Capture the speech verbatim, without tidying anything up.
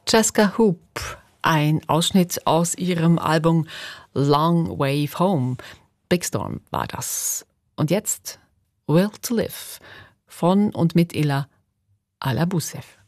Jessica Hoop, ein Ausschnitt aus ihrem Album Long Wave Home. Big Storm war das. Und jetzt Will to Live von und mit Ella Alabousseff.